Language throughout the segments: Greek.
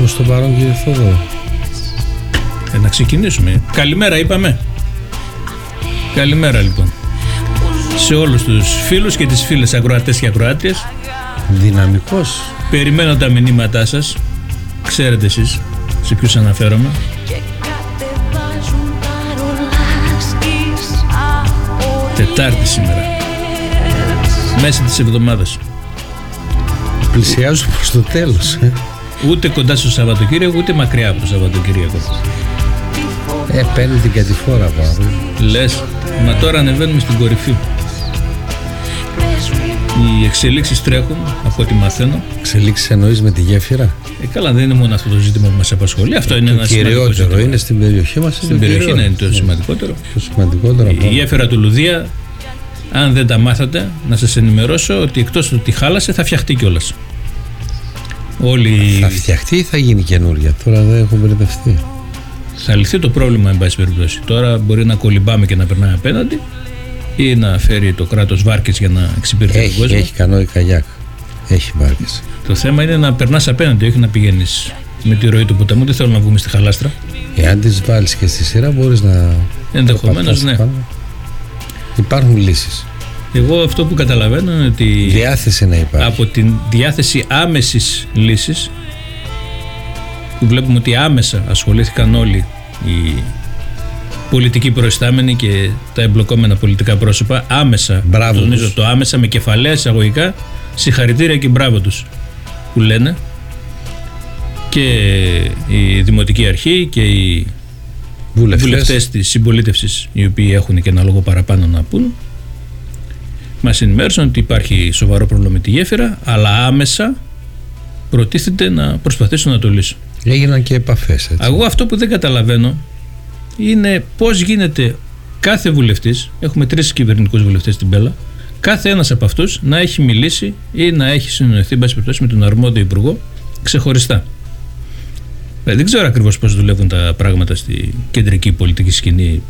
προς το παρόν, κύριε Θόδωρο? Να ξεκινήσουμε. Καλημέρα είπαμε. Καλημέρα λοιπόν σε όλους τους φίλους και τις φίλες ακροατές και ακροάτριες. Δυναμικός. Περιμένω τα μηνύματά σας. Ξέρετε εσείς σε ποιους αναφέρομαι. Τετάρτη σήμερα, μέση της εβδομάδας. Πλησιάζω προς το τέλος. Ούτε κοντά στο Σαββατοκύριακο, ούτε μακριά από το Σαββατοκύριακο. Παίρνει την κατηφόρα από. Λες, μα τώρα ανεβαίνουμε στην κορυφή. Οι εξελίξεις τρέχουν, από ό,τι μαθαίνω. Εξελίξεις εννοείς με τη γέφυρα? Καλά, δεν είναι μόνο αυτό το ζήτημα που μας απασχολεί. Αυτό είναι ένα κυριότερο. Είναι στην περιοχή μας. Στην περιοχή είναι το σημαντικότερο. Το σημαντικότερο. Η γέφυρα του Λουδία, αν δεν τα μάθατε, να σας ενημερώσω ότι εκτός του ότι χάλασε, θα φτιαχτεί κιόλας. Θα φτιαχτεί ή θα γίνει καινούργια? Τώρα δεν έχω μπερδευτεί. Θα λυθεί το πρόβλημα, εν πάση περιπτώσει. Τώρα μπορεί να κολυμπάμε και να περνάει απέναντι ή να φέρει το κράτος βάρκες για να εξυπηρετεί τον κόσμο. Έχει κανόη καγιάκ. Έχει βάρκες. Το θέμα είναι να περνάς απέναντι, όχι να πηγαίνεις με τη ροή του ποταμού. Δεν θέλω να βγούμε στη χαλάστρα. Εάν τις βάλεις και στη σειρά, μπορείς να. Ενδεχομένως, ναι. Πάνω. Υπάρχουν λύσεις. Εγώ αυτό που καταλαβαίνω είναι ότι διάθεση να υπάρχει. Από την διάθεση άμεσης λύσης, που βλέπουμε ότι άμεσα ασχολήθηκαν όλοι οι πολιτικοί προϊστάμενοι και τα εμπλοκόμενα πολιτικά πρόσωπα, άμεσα, τονίζω το άμεσα με κεφαλαία εισαγωγικά, συγχαρητήρια και μπράβο τους που λένε, και η Δημοτική Αρχή και οι βουλευτές της συμπολίτευσης, οι οποίοι έχουν και ένα λόγο παραπάνω να πούν, μας ενημέρωσαν ότι υπάρχει σοβαρό πρόβλημα με τη γέφυρα, αλλά άμεσα προτίθεται να προσπαθήσουν να το λύσουν. Έγιναν και επαφές, έτσι. Εγώ αυτό που δεν καταλαβαίνω είναι πώς γίνεται κάθε βουλευτής, έχουμε 3 κυβερνητικούς βουλευτές στην Πέλα, κάθε ένας από αυτούς να έχει μιλήσει ή να έχει συνοηθεί με τον αρμόδιο υπουργό ξεχωριστά. Δεν ξέρω ακριβώς πώς δουλεύουν τα πράγματα στη κεντρική πολιτική σκηνή,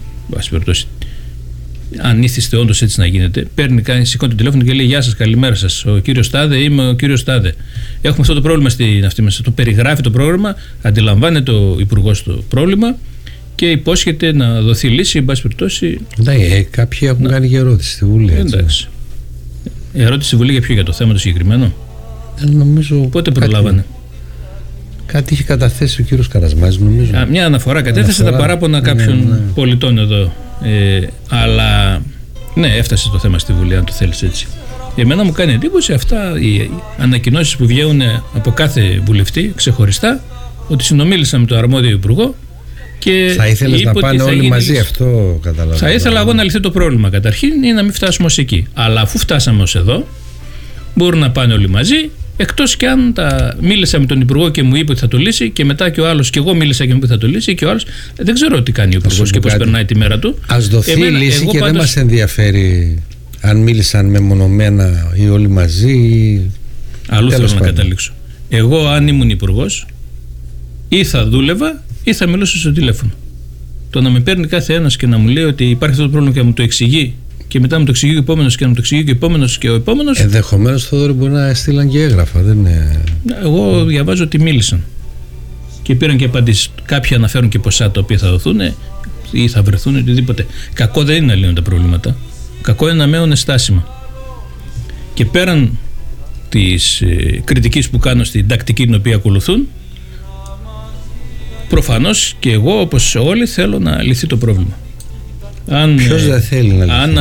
αν ήθιστε όντως έτσι να γίνεται. Σηκώνει το τηλέφωνο και λέει: γεια σας, καλημέρα σας. Ο κύριος Τάδε, είμαι ο κύριος Τάδε. Έχουμε αυτό το πρόβλημα στην αυτή μέσα. Το περιγράφει το πρόγραμμα, αντιλαμβάνεται ο υπουργός το πρόβλημα και υπόσχεται να δοθεί λύση, εν πάση περιπτώσει. Ναι, κάποιοι έχουν κάνει και ερώτηση στη Βουλή. Εντάξει. Ερώτηση στη Βουλή για ποιο? Για το θέμα το συγκεκριμένο? Νομίζω. Πότε προλάβανε? Κάτι είχε καταθέσει ο κύριος Καρασμάζης, νομίζω. Μια αναφορά κατέθεσε τα παράπονα κάποιων πολιτών εδώ. Αλλά ναι, έφτασε το θέμα στη Βουλή, αν το θέλεις έτσι. Εμένα μου κάνει εντύπωση αυτά οι ανακοινώσεις που βγαίνουν από κάθε βουλευτή ξεχωριστά, ότι συνομίλησα με τον αρμόδιο υπουργό και θα ήθελες να πάνε όλοι μαζί, αυτό καταλαβαίνω. Θα ήθελα εγώ να λυθεί το πρόβλημα καταρχήν ή να μην φτάσουμε ως εκεί. Αλλά αφού φτάσαμε ως εδώ, μπορούν να πάνε όλοι μαζί. Εκτός και αν μίλησα με τον υπουργό και μου είπε ότι θα το λύσει, και μετά και ο άλλος, και εγώ μίλησα και μου είπε ότι θα το λύσει, και ο άλλος δεν ξέρω τι κάνει ο υπουργός και πώς περνάει τη μέρα του. Ας δοθεί λύση και δεν μας ενδιαφέρει αν μίλησαν μεμονωμένα ή όλοι μαζί. Αλλού θέλω να καταλήξω. Εγώ, αν ήμουν υπουργός, ή θα δούλευα ή θα μιλούσα στο τηλέφωνο. Το να με παίρνει κάθε ένας και να μου λέει ότι υπάρχει αυτό το πρόβλημα και να μου το εξηγεί, και μετά μου το εξηγεί ο επόμενος και να μου το εξηγεί και ο επόμενος και ο επόμενος. Ενδεχομένως, Θόδωρο, μπορεί να στείλαν και έγγραφα. Δεν είναι. Εγώ διαβάζω ότι μίλησαν και πήραν και απαντήσεις. Κάποιοι αναφέρουν και ποσά τα οποία θα δοθούν ή θα βρεθούν, οτιδήποτε. Κακό δεν είναι να λύνουν τα προβλήματα. Κακό είναι να μένουν στάσιμα. Και πέραν της κριτικής που κάνω στην τακτική την οποία ακολουθούν, προφανώς και εγώ, όπως όλοι, θέλω να λυθεί το πρόβλημα. Ποιος δεν θέλει να λυθεί?